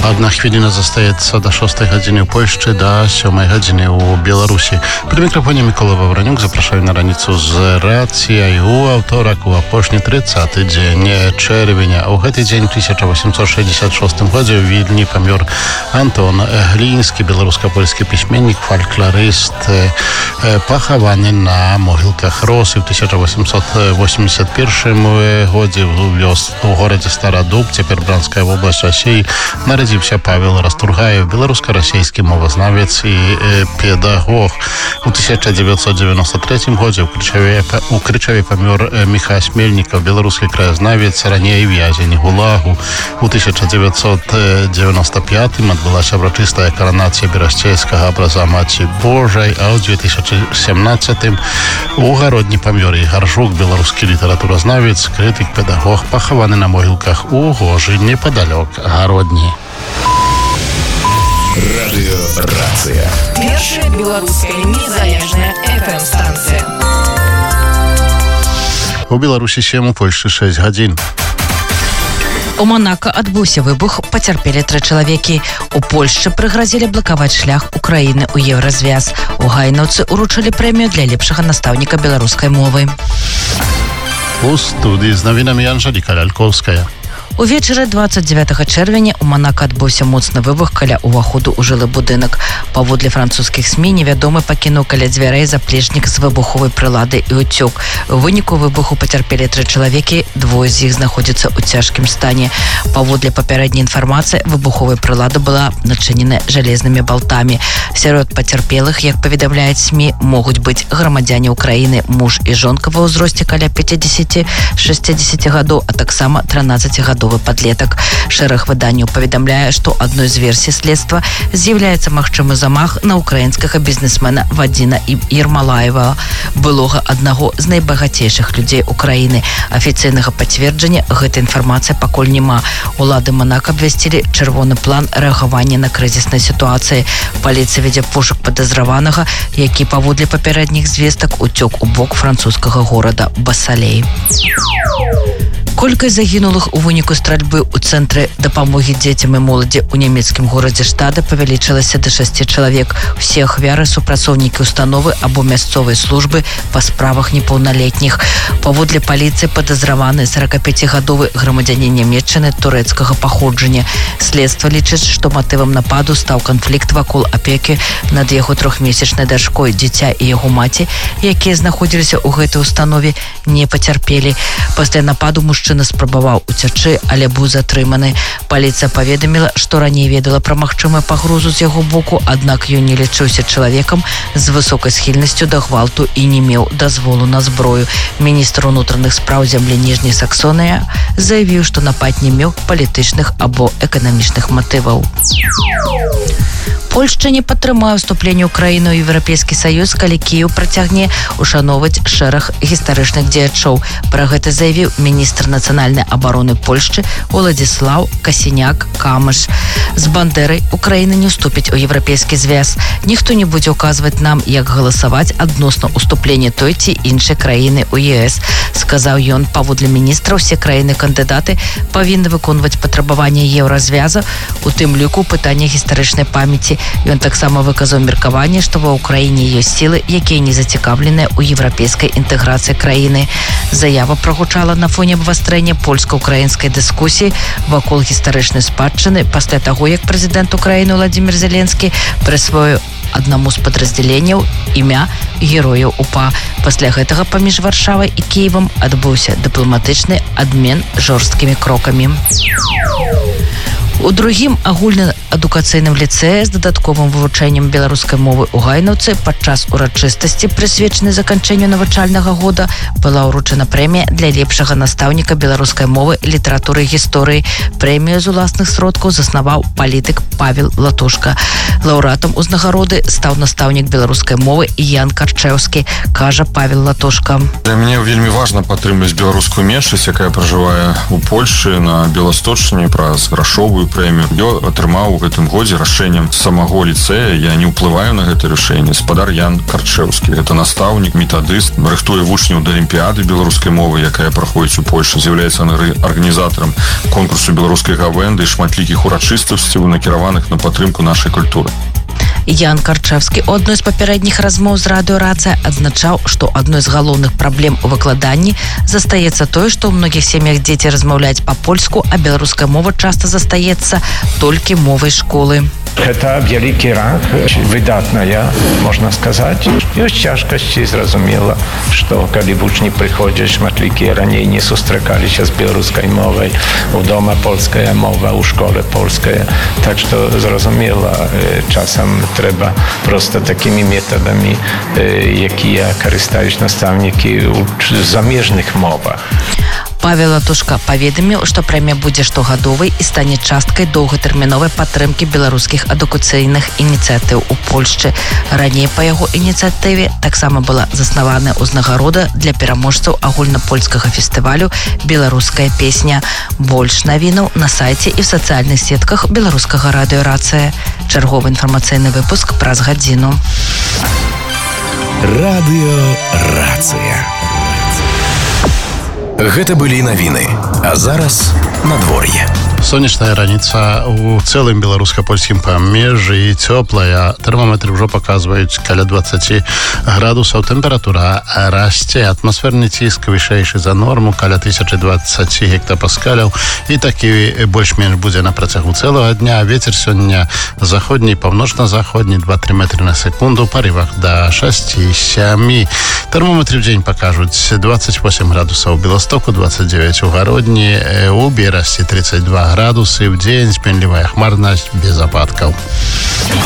Одна хвилина застаецца до 6 гадзіны ў Польшчы, до 7 гадзіны ў Беларусі. При мікрафоне Микола Вавранюк запрашаю на раніцу з рацыяй у аўторак, у апошні 30-й дзень чэрвеня. У гэты дзень 1866 годзе ў Вільні памёр Антон Глінскі, беларуска-польскі пісьменнік, фальклорыст, пахаваны на могілках Росы. В 1881 годзе у горадзе Старадуб, цяпер Бранская вобласць Расіі, нарадзіўся Павел Растургаев, беларуска-расейскі мовазнавец і педагог. У 1993 годзе у Крычаве памёр Міхась Смельнікаў, беларускі краязнавец, раней вязень ГУЛАГу. У 1995 адбылася ўрачыстая каранацыя берасцейскага абраза Маці Божай, а ў 2017 у Гародні памёр Ігар Жук, беларускі літаратуразнавец, крытык, педагог, пахаваны на могілках у Гожы, непадалёк Гародні. Радыёрацыя. Першая беларуская незалежная FM-станцыя. У Беларусі 7, у Польшчы 6 гадзін. У Монако адбыўся выбух, пацярпелі 3 чалавекі. У Польшчы прыгразілі блакаваць шлях Украіны ў Еўразвяз. У Гайнаўцы уручылі прэмію для лепшага настаўніка беларускай мовы. У студыі з навінамі Анжэліка Лялькоўская. Увечары 29 чэрвеня у Монако адбыўся моцны выбух каля ўваходу ў жылы будынак. Паводле французскіх СМІ невядомы пакінуў каля дзвярэй заплечнік з выбуховай прылады і ўцёк. У выніку выбуху пацярпелі 3 чалавекі, 2 з іх знаходзяцца ў цяжкім стане. Паводле папярэдняй інфармацыі, выбуховая прылада была начынена жалезнымі балтамі. Сярод пацярпелых, як паведамляюць СМІ, могуць быць грамадзяне Украіны, муж і жонка ва ўзросце каля 50-60 гадоў, а таксама 13-гадовы падлетак. Шэраг выданняў паведамляе, што адной з версій следства з'яўляецца магчымы замах на украінскага бізнесмена Вадзіна Ермалаева, былога аднаго з найбагацейшых людзей Украіны. Афіцыйнага пацверджання гэтай інфармацыі пакуль няма. Улады Монако абвясцілі чырвоны план рэагавання на крызіснай сітуацыі. Паліцыя вядзе пошук падазраванага, які паводле папярэдніх звестак уцёк у бок французскага горада Басалей. Колькасць загінулых у выніку стральбы ў цэнтры дапамогі дзецям і моладзі ў нямецкім горадзе Штада павялічылася да 6 чалавек. Усе ахвяры супрацоўнікі установы або мясцовай службы па справах непаўналетніх. Паводле паліцыі падазраваны 45-гадовы грамадзянін Нямецчыны турэцкага паходжання. Следства лічыць, што матывам нападу стаў канфлікт вакол апекі над яго 3-месячнай дачкой. Дзіця і яго маці, якія знаходзіліся ў гэтай установе, не пацярпелі. Пасля нападу мужчына спрабаваў уцячы, але быў затрыманы. Паліцыя паведаміла, што раней ведала пра магчымую пагрозу з яго боку, аднак ён не лічыўся чалавекам з высокай схільнасцю да гвалту і не меў дазволу на зброю. Міністр унутраных спраў зямлі Ніжняй Саксоніі заявіў, што напад не меў палітычных або эканамічных матываў. Польшча не падтрымае ўступленне Украіны ў Еўрапейскі Саюз, калі Кіеў працягне ушановаць шэраг гістарычных дзеячоў. Пра гэта заявіў міністр нацыянальнай абароны Польшчы Уладзіслаў Касіняк-Камыш. З бандэрай Украіна не ўступіць у Еўрапейскі звяз. Ніхто не будзе ўказваць нам, як галасаваць адносна ўступлення той ці іншай краіны ў ЕС, сказаў ён. Паводле міністра, усе краіны-кандыдаты павінны выконваць патрабаванні еўразвяза, у тым ліку пытання гістарычнай памяці. Ён таксама выказаў меркаванне, што ва ўкраіне ёсць сілы, якія не зацікаўленыя ў еўрапейскай інтэграцыі краіны. Заява прагучала на фоне абвастрэння польска-украінскай дыскусіі вакол гістарычнай спадчыны пасля таго, як прэзідэнт Украіны Владзімір Зеленскі прысвоіў аднаму з падраздзяленняў імя герояў УПА. Пасля гэтага паміж Варшавай і Кіевам адбыўся дыпламатычны абмен жорсткімі крокамі. У другім агульнаадукацыйным ліцэі з дадатковым вывучэннем беларускай мовы ў Гайнаўцы падчас урачыстасці, прысвечанай заканчэнню навучальнага года, была ўручана прэмія для лепшага настаўніка беларускай мовы, літаратуры і гісторыі. Прэмію з уласных сродкаў заснаваў палітык Павел Латушка. Лаўрэатам узнагароды стаў настаўнік беларускай мовы Ян Карчэўскі, кажа Павел Латушка. Для мяне вельмі важна падтрымліваць беларускую меншасць, якая пражывае ў Польшчы на Беласточчыне, праз грашовую прэмію. Я атрымаў у гэтым годзе рашэннем самого ліцэя. Я не ўплываю на гэта рашэнне. Спадар Ян Карчэўскі. Гэта настаўнік, метадыст, рыхтуе вучняў да алімпіяды беларускай мовы, якая праходзіць у Польшчы. З'яўляецца арганізатарам конкурсу беларускай гавэнды і шматлікіх урачыстасцяў, накіраваных на падтрымку нашай культуры. Ян Карчэўскі у адной з папярэдніх размоў з радыёрацыя адзначаў, што адной з галоўных праблем у выкладанні застаецца тое, што ў многіх сем'ях дзеці размаўляюць па-польску, а беларуская мова часта застаецца толькі мовай школы. Гэта вялікі ранг, выдатная, можна сказаць. Ёсць цяжкасці, зразумела, што калі вучні прыходзяць шматлікія раней не сустракаліся з беларускай мовай, у дома польская мова, у школе польская. Так што, зразумела, часам трэба проста такімі метадамі, якія карыстаюць настаўнікі ў замежных мовах. Павел Латушка паведаміў, што прэмія будзе штогадовай і стане часткай доўгатэрміновай падтрымкі беларускіх адукацыйных ініцыятыў у Польшчы. Раней па яго ініцыятыве таксама была заснаваная ўзнагарода для пераможцаў агульнапольскага фестывалю «Беларуская песня». Больш навінаў на сайце і в сацыяльных сетках беларускага радыёрацыя. Чарговы інфармацыйны выпуск праз гадзіну. Радыёрацыя. Гэта былі навіны. А зараз надвор'е. Сонечная раніца у цэлым беларуска-польскім памежжы і цёплая. Тэрмометры ўжо паказваюць каля 20 градусаў. Тэмпература расце. Атмасферны ціск вышэйшы за норму, каля 1020 гектапаскаляў. І такі больш-менш будзе на працягу цэлага дня. Вецер сёння заходні, паўночна-заходні, 2-3 метры на секунду, у парывах да 6-7. Тэрмометры в дзень пакажуць 28 градусаў у Беластоку, 29 у Гародні, у Берасці 32 градусы в день, сменливая хмарность без опадков.